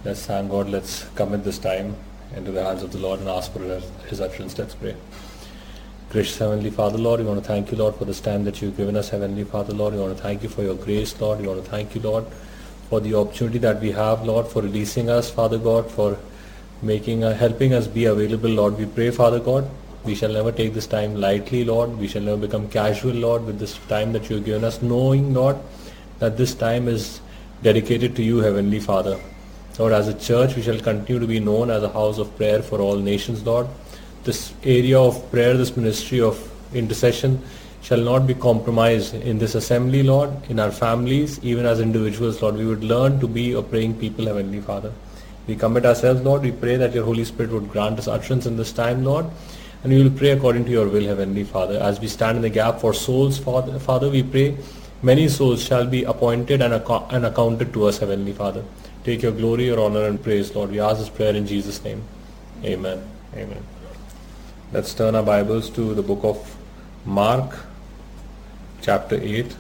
Let's thank God. Let's commit this time into the hands of the Lord and ask for His utterance. Let's pray. Gracious Heavenly Father, Lord, we want to thank you, Lord, for this time that you've given us, Heavenly Father, Lord. We want to thank you for your grace, Lord. We want to thank you, Lord, for the opportunity that we have, Lord, for releasing us, Father God, for helping us be available, Lord. We pray, Father God, we shall never take this time lightly, Lord. We shall never become casual, Lord, with this time that you've given us, knowing, Lord, that this time is dedicated to you, Heavenly Father. Lord, as a church, we shall continue to be known as a house of prayer for all nations, Lord. This area of prayer, this ministry of intercession shall not be compromised in this assembly, Lord, in our families, even as individuals, Lord. We would learn to be a praying people, Heavenly Father. We commit ourselves, Lord. We pray that your Holy Spirit would grant us utterance in this time, Lord. And we will pray according to your will, Heavenly Father. As we stand in the gap for souls, Father, we pray many souls shall be appointed and accounted to us, Heavenly Father. Take your glory, your honor and praise, Lord. We ask this prayer in Jesus' name. Amen. Amen. Let's turn our Bibles to the book of Mark, chapter 8.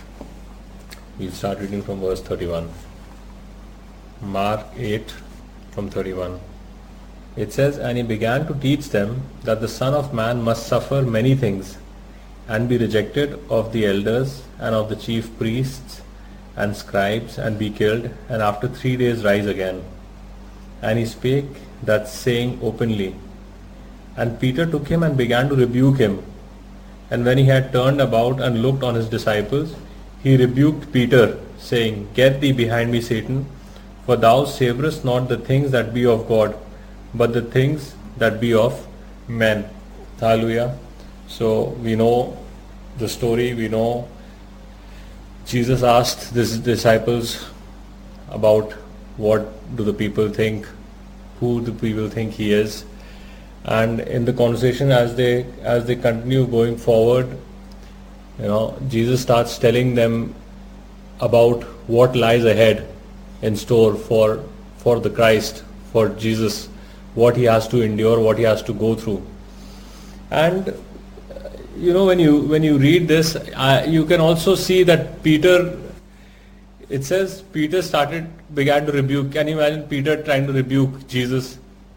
We'll start reading from verse 31. Mark 8 from 31. It says, "And he began to teach them that the Son of Man must suffer many things, and be rejected of the elders and of the chief priests and scribes, and be killed, and after 3 days rise again. And he spake that saying openly. And Peter took him and began to rebuke him. And when he had turned about and looked on his disciples, he rebuked Peter, saying, Get thee behind me, Satan, for thou savourest not the things that be of God, but the things that be of men." Hallelujah. So we know the story, we know Jesus asked his disciples about what do the people think, who do people think he is. And in the conversation, as they continue going forward, Jesus starts telling them about what lies ahead in store for the Christ, for Jesus, what he has to endure, what he has to go through. And when you read this, you can also see that Peter, it says Peter began to rebuke. Can you imagine Peter trying to rebuke Jesus,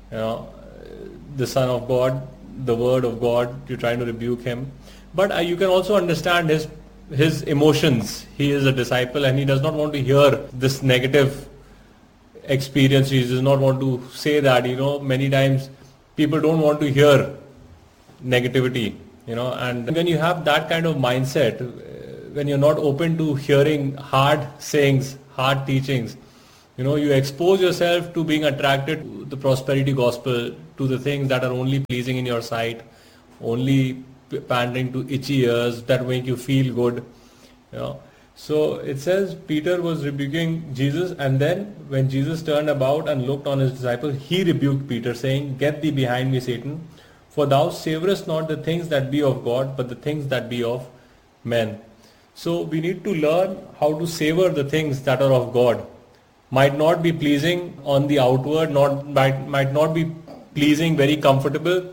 the Son of God, the Word of God? You're trying to rebuke him. But you can also understand his emotions. He is a disciple and he does not want to hear this negative experience. He does not want to say that. Many times people don't want to hear negativity. And when you have that kind of mindset, when you're not open to hearing hard sayings, hard teachings, you expose yourself to being attracted to the prosperity gospel, to the things that are only pleasing in your sight, only pandering to itchy ears that make you feel good. So it says Peter was rebuking Jesus, and then when Jesus turned about and looked on his disciples, he rebuked Peter, saying, Get thee behind me, Satan, for thou savourest not the things that be of God, but the things that be of men. So we need to learn how to savour the things that are of God. Might not be pleasing on the outward, might not be pleasing, very comfortable,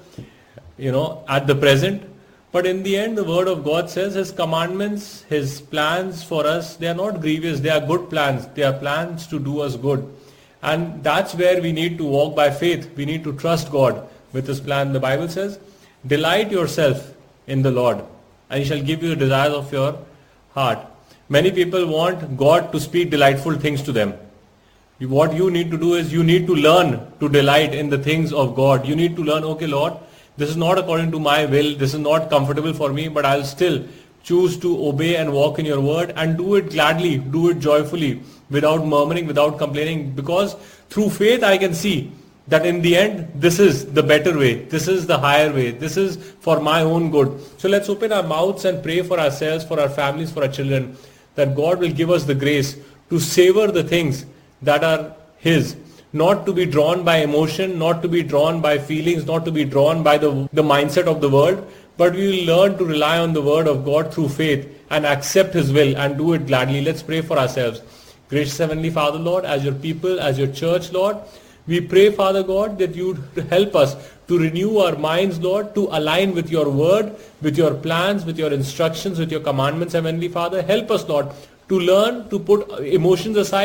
at the present. But in the end, the Word of God says His commandments, His plans for us, they are not grievous, they are good plans. They are plans to do us good. And that's where we need to walk by faith. We need to trust God with His plan. The Bible says, delight yourself in the Lord, and He shall give you the desires of your heart. Many people want God to speak delightful things to them. What you need to do is you need to learn to delight in the things of God. You need to learn, okay, Lord, this is not according to my will, this is not comfortable for me, but I'll still choose to obey and walk in your word and do it gladly, do it joyfully, without murmuring, without complaining, because through faith I can see that in the end, this is the better way, this is the higher way, this is for my own good. So let's open our mouths and pray for ourselves, for our families, for our children, that God will give us the grace to savor the things that are His, not to be drawn by emotion, not to be drawn by feelings, not to be drawn by the mindset of the world, but we will learn to rely on the Word of God through faith and accept His will and do it gladly. Let's pray for ourselves. Gracious Heavenly Father, Lord, as your people, as your church, Lord, we pray, Father God, that you help us to renew our minds, Lord, to align with your word, with your plans, with your instructions, with your commandments, Heavenly Father. Help us, Lord, to learn to put emotions aside,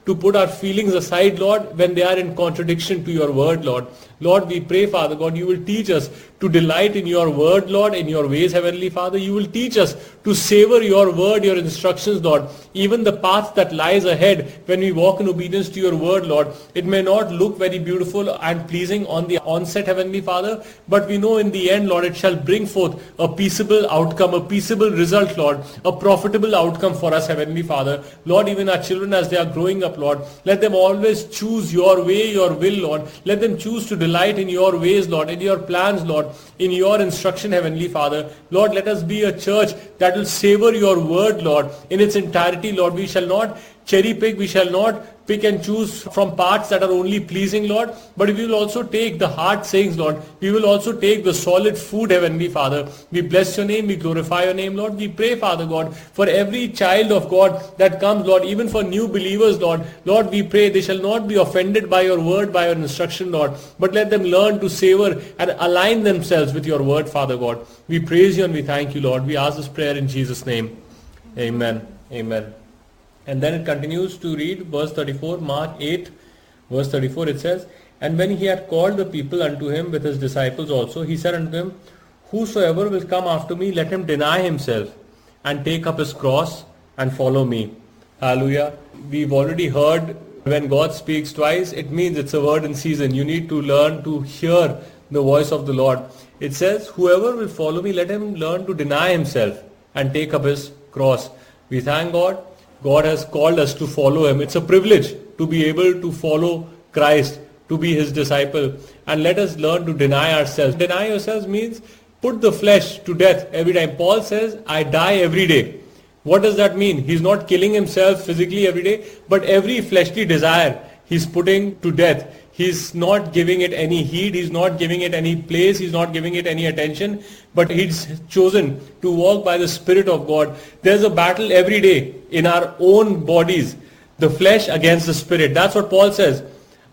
to put our feelings aside, Lord, when they are in contradiction to your word, Lord. Lord, we pray, Father God, you will teach us to delight in your word, Lord, in your ways, Heavenly Father. You will teach us to savor your word, your instructions, Lord. Even the path that lies ahead when we walk in obedience to your word, Lord, it may not look very beautiful and pleasing on the onset, Heavenly Father, but we know in the end, Lord, it shall bring forth a peaceable outcome, a peaceable result, Lord, a profitable outcome for us, Heavenly Father. Lord, even our children as they are growing up, Lord, let them always choose your way, your will, Lord. Let them choose to delight in your ways, Lord, in your plans, Lord, in your instruction, Heavenly Father. Lord, let us be a church that will savor your word, Lord, in its entirety, Lord. We shall not cherry pick, we shall not pick and choose from parts that are only pleasing, Lord, but we will also take the hard sayings, Lord. We will also take the solid food, Heavenly Father. We bless your name, we glorify your name, Lord. We pray, Father God, for every child of God that comes, Lord, even for new believers, Lord. Lord, we pray they shall not be offended by your word, by your instruction, Lord, but let them learn to savor and align themselves with your word, Father God. We praise you and we thank you, Lord. We ask this prayer in Jesus' name. Amen. Amen. And then it continues to read verse 34, Mark 8, verse 34, it says, And when he had called the people unto him with his disciples also, he said unto them, Whosoever will come after me, let him deny himself, and take up his cross, and follow me. Hallelujah. We've already heard when God speaks twice, it means it's a word in season. You need to learn to hear the voice of the Lord. It says, Whoever will follow me, let him learn to deny himself, and take up his cross. We thank God. God has called us to follow him. It's a privilege to be able to follow Christ, to be his disciple. And let us learn to deny ourselves. Deny yourselves means put the flesh to death every time. Paul says, I die every day. What does that mean? He's not killing himself physically every day, but every fleshly desire he's putting to death. He's not giving it any heed. He's not giving it any place. He's not giving it any attention. But he's chosen to walk by the Spirit of God. There's a battle every day in our own bodies. The flesh against the Spirit. That's what Paul says.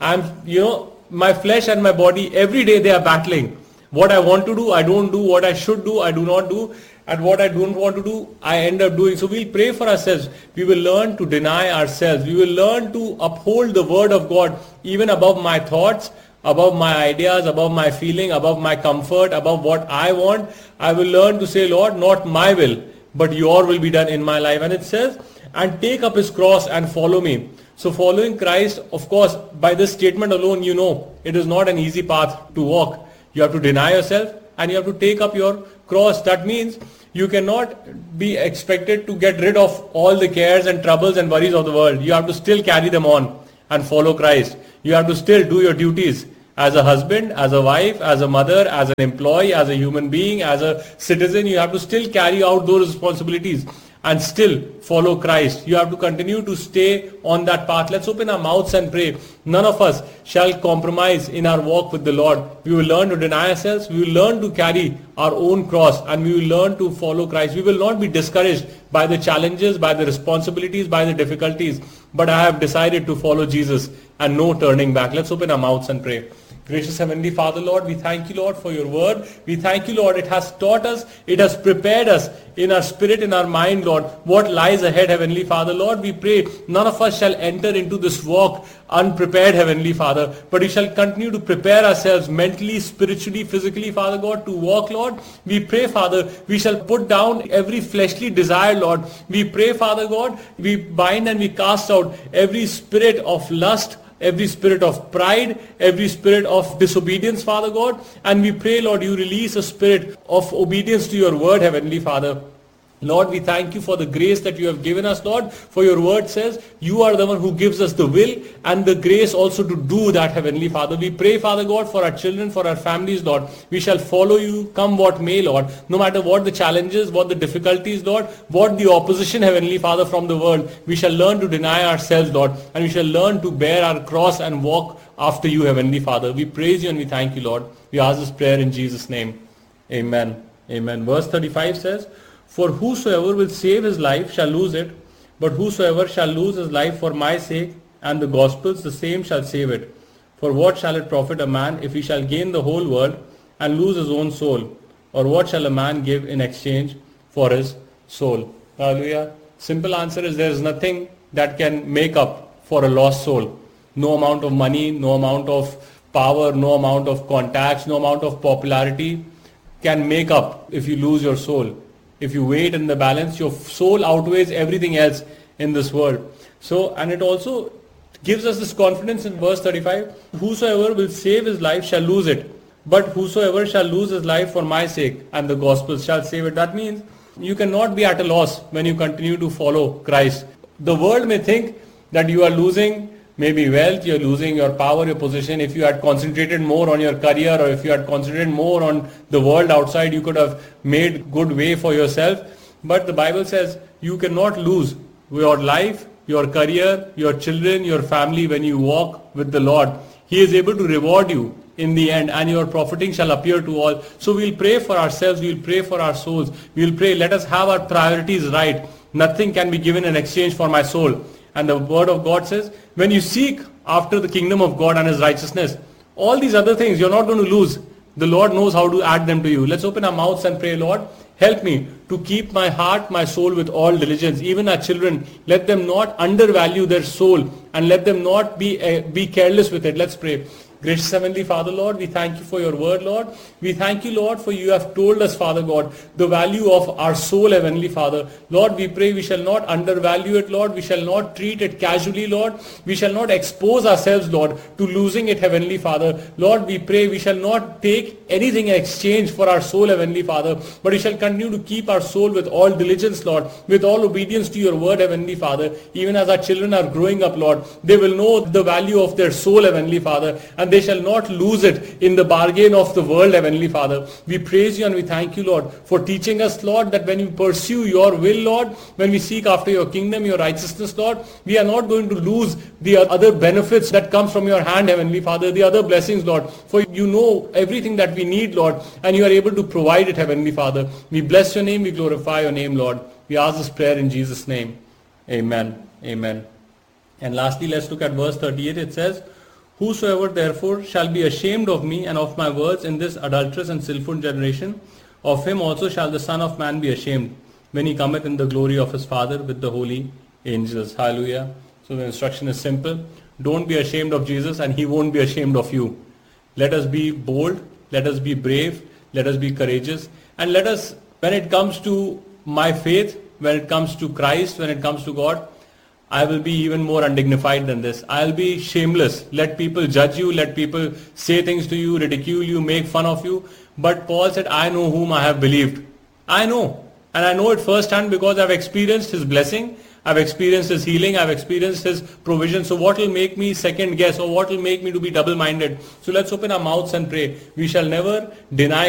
My flesh and my body, every day they are battling. What I want to do, I don't do. What I should do, I do not do. And what I don't want to do, I end up doing. So we'll pray for ourselves. We will learn to deny ourselves. We will learn to uphold the word of God even above my thoughts, above my ideas, above my feeling, above my comfort, above what I want. I will learn to say, Lord, not my will, but your will be done in my life. And it says, and take up his cross and follow me. So following Christ, of course, by this statement alone, you know, it is not an easy path to walk. You have to deny yourself and you have to take up your cross. That means you cannot be expected to get rid of all the cares and troubles and worries of the world. You have to still carry them on and follow Christ. You have to still do your duties as a husband, as a wife, as a mother, as an employee, as a human being, as a citizen. You have to still carry out those responsibilities and still follow Christ. You have to continue to stay on that path. Let's open our mouths and pray. None of us shall compromise in our walk with the Lord. We will learn to deny ourselves. We will learn to carry our own cross, and we will learn to follow Christ. We will not be discouraged by the challenges, by the responsibilities, by the difficulties. But I have decided to follow Jesus and no turning back. Let's open our mouths and pray. Gracious Heavenly Father, Lord, we thank you, Lord, for your word. We thank you, Lord, it has taught us, it has prepared us in our spirit, in our mind, Lord, what lies ahead, Heavenly Father. Lord, we pray none of us shall enter into this walk unprepared, Heavenly Father, but we shall continue to prepare ourselves mentally, spiritually, physically, Father God, to walk, Lord. We pray, Father, we shall put down every fleshly desire, Lord. We pray, Father God, we bind and we cast out every spirit of lust, every spirit of pride, every spirit of disobedience, Father God. And we pray, Lord, you release a spirit of obedience to your word, Heavenly Father. Lord, we thank you for the grace that you have given us, Lord. For your word says, you are the one who gives us the will and the grace also to do that, Heavenly Father. We pray, Father God, for our children, for our families, Lord. We shall follow you, come what may, Lord. No matter what the challenges, what the difficulties, Lord, what the opposition, Heavenly Father, from the world, we shall learn to deny ourselves, Lord. And we shall learn to bear our cross and walk after you, Heavenly Father. We praise you and we thank you, Lord. We ask this prayer in Jesus' name. Amen. Amen. Verse 35 says, For whosoever will save his life shall lose it, but whosoever shall lose his life for my sake and the gospel's, the same shall save it. For what shall it profit a man if he shall gain the whole world and lose his own soul? Or what shall a man give in exchange for his soul? Hallelujah. Simple answer is there is nothing that can make up for a lost soul. No amount of money, no amount of power, no amount of contacts, no amount of popularity can make up if you lose your soul. If you weigh it in the balance, your soul outweighs everything else in this world. So, and it also gives us this confidence in verse 35, whosoever will save his life shall lose it, but whosoever shall lose his life for my sake and the gospel shall save it. That means you cannot be at a loss when you continue to follow Christ. The world may think that you are losing maybe wealth, you're losing your power, your position. If you had concentrated more on your career, or if you had concentrated more on the world outside, you could have made good way for yourself. But the Bible says you cannot lose your life, your career, your children, your family when you walk with the Lord. He is able to reward you in the end, and your profiting shall appear to all. So we'll pray for ourselves, we'll pray for our souls, we'll pray, let us have our priorities right. Nothing can be given in exchange for my soul. And the word of God says, when you seek after the kingdom of God and his righteousness, all these other things you're not going to lose. The Lord knows how to add them to you. Let's open our mouths and pray, Lord, help me to keep my heart, my soul with all diligence. Even our children, let them not undervalue their soul and let them not be careless with it. Let's pray. Gracious Heavenly Father, Lord, we thank you for your word, Lord. We thank you, Lord, for you have told us, Father God, the value of our soul, Heavenly Father. Lord, we pray we shall not undervalue it, Lord. We shall not treat it casually, Lord. We shall not expose ourselves, Lord, to losing it, Heavenly Father. Lord, we pray we shall not take anything in exchange for our soul, Heavenly Father, but we shall continue to keep our soul with all diligence, Lord, with all obedience to your word, Heavenly Father. Even as our children are growing up, Lord, they will know the value of their soul, Heavenly Father, and they shall not lose it in the bargain of the world, Heavenly Father. We praise you and we thank you, Lord, for teaching us, Lord, that when we pursue your will, Lord, when we seek after your kingdom, your righteousness, Lord, we are not going to lose the other benefits that comes from your hand, Heavenly Father, the other blessings, Lord, for you know everything that we need, Lord, and you are able to provide it, Heavenly Father. We bless your name, we glorify your name, Lord. We ask this prayer in Jesus' name. Amen. Amen. And lastly, let's look at verse 38. It says, whosoever therefore shall be ashamed of me and of my words in this adulterous and sinful generation, of him also shall the Son of Man be ashamed, when he cometh in the glory of his Father with the holy angels. Hallelujah. So the instruction is simple. Don't be ashamed of Jesus and he won't be ashamed of you. Let us be bold. Let us be brave. Let us be courageous. And let us, when it comes to my faith, when it comes to Christ, when it comes to God, I will be even more undignified than this. I'll be shameless. Let people judge you. Let people say things to you, ridicule you, make fun of you. But Paul said, I know whom I have believed. I know. And I know it firsthand because I've experienced his blessing. I've experienced his healing. I've experienced his provision. So what will make me second guess, or what will make me to be double-minded? So let's open our mouths and pray. We shall never deny